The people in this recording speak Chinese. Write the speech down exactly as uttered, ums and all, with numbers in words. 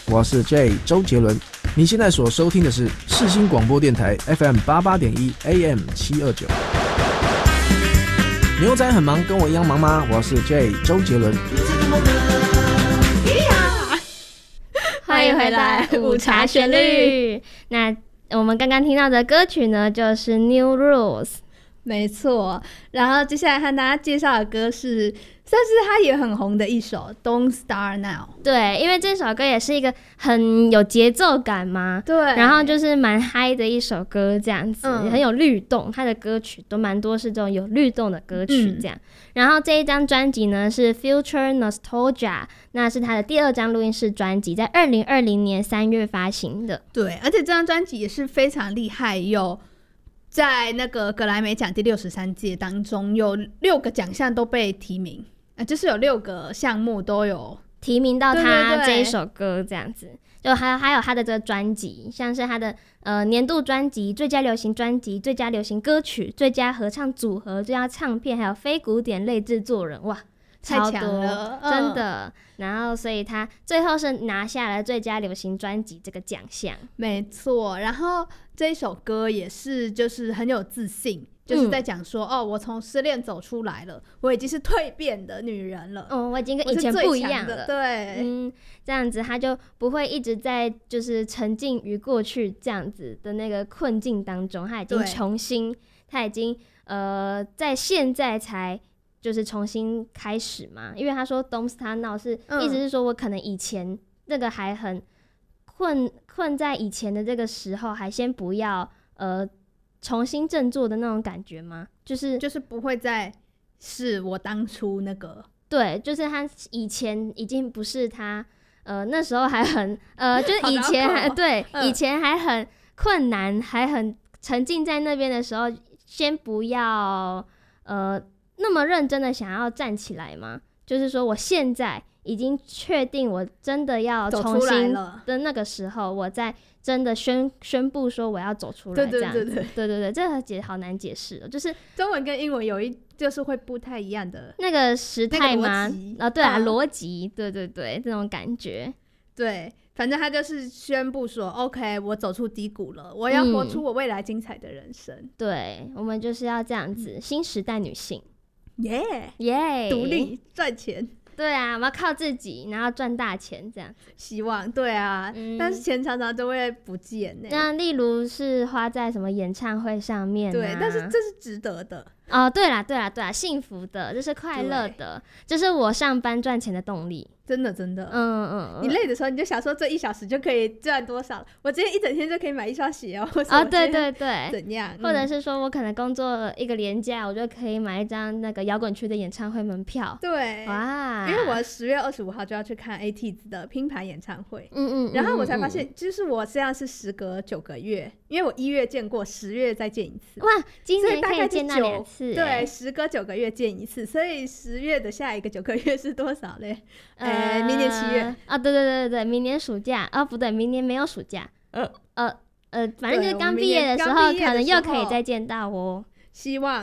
我是 J 周杰伦。你现在所收听的是世新广播电台 F M 八八点一 A M 七二九。牛仔很忙，跟我一样忙吗？我是 J 周杰伦。 欢迎回来，午茶旋律。那我们刚刚听到的歌曲呢，就是 New Rules。 没错，然后接下来和大家介绍的歌是算是他也很红的一首 Don't Start Now。 对，因为这首歌也是一个很有节奏感嘛， 对， 然后就是蛮嗨的一首歌这样子、嗯、很有律动，他的歌曲都蛮多是这种有律动的歌曲这样、嗯、然后这一张专辑呢是 Future Nostalgia， 那是他的第二张录音室专辑，在二零二零年三月发行的。 对，而且这张专辑也是非常厉害，有在那个格莱美奖第六十三届当中有六个奖项都被提名、呃、就是有六个项目都有提名到他这一首歌这样子。对对对，就还有还有他的这个专辑，像是他的呃年度专辑、最佳流行专辑、最佳流行歌曲、最佳合唱组合、最佳唱片，还有非古典类制作人，哇，超多， 太强了、嗯、 真的。然后所以他最后是拿下了最佳流行专辑这个奖项。 没错，然后这一首歌也是就是很有自信，就是在讲说、嗯、哦，我从失恋走出来了，我已经是蜕变的女人了， 嗯，我已经跟以前不一样了。 对， 嗯，这样子他就不会一直在就是沉浸于过去这样子的那个困境当中，他已经重新，他已经呃在现在才就是重新开始嘛。因为他说 Don't Start Now 是、嗯、意思是说我可能以前那个还很困困在以前的这个时候，还先不要呃重新振作的那种感觉吗？就是就是不会再是我当初那个， 对，就是他以前已经不是他呃那时候还很呃就是以前还对、嗯、以前还很困难，还很沉浸在那边的时候，先不要呃那么认真的想要站起来吗？就是说我现在已经确定我真的要重新的那个时候，我再真的 宣, 宣布说我要走出来，这样子。对对 对, 对, 对, 对这个解好难解释哦，就是中文跟英文有一就是会不太一样的那个时态吗？ 那个、哦，对啊，逻辑、嗯，对对对，这种感觉。 对，反正他就是宣布说 OK 我走出低谷了，我要活出我未来精彩的人生、嗯、 对，我们就是要这样子、嗯、新时代女性耶耶， 独立赚钱。 对啊，我们要靠自己，然后赚大钱，这样希望。对啊、嗯、但是钱常常都会不见呢。 那例如是花在什么演唱会上面、啊、 对，但是这是值得的哦。对啦对啦对啦，幸福的，这是快乐的，这是我上班赚钱的动力， 真的真的。 嗯嗯， 你累的时候你就想说这一小时就可以赚多少，我今天一整天就可以买一双鞋哦。 哦对对对， 怎样、嗯、 或者是说我可能工作一个连假，我就可以买一张那个摇滚区的演唱会门票。 对， 哇， 因为我十月二十五号就要去看 A T 子的拼盘演唱会。 嗯 嗯, 嗯， 然后我才发现就是我这样是时隔九个月，因为我一月见过，十月再见一次。 哇，今年可以见到两次。 对，时隔九个月见一次，所以十月的下一个九个月是多少嘞？呃、欸，明年七月啊，对对对对，明年暑假啊，不对，明年没有暑假，呃呃呃，反正就是刚毕业的时候，可能又可以再见到哦。 希望。